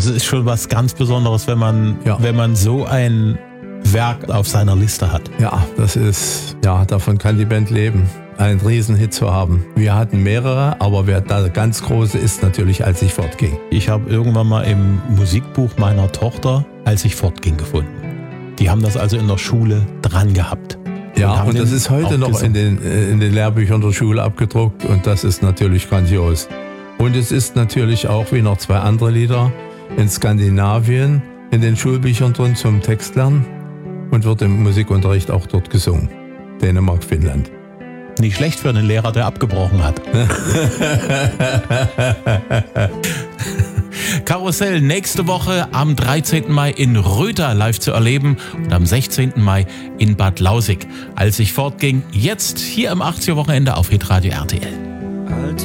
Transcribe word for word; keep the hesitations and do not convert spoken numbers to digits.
Das ist schon was ganz Besonderes, wenn man, Ja. wenn man so ein Werk auf seiner Liste hat. Ja, das ist, ja, davon kann die Band leben, einen Riesenhit zu haben. Wir hatten mehrere, aber wer da ganz große ist natürlich, als ich fortging. Ich habe irgendwann mal im Musikbuch meiner Tochter Als ich fortging gefunden. Die haben das also in der Schule dran gehabt. Ja, haben und das den ist heute auch noch in gesungen. den, in den Lehrbüchern der Schule abgedruckt und das ist natürlich grandios. Und es ist natürlich auch, wie noch zwei andere Lieder, in Skandinavien in den Schulbüchern drin zum Textlernen und wird im Musikunterricht auch dort gesungen. Dänemark, Finnland. Nicht schlecht für einen Lehrer, der abgebrochen hat. Karussell nächste Woche am dreizehnten Mai in Röther live zu erleben und am sechzehnten Mai in Bad Lausick. Als ich fortging, jetzt hier im achtziger Wochenende auf Hitradio R T L.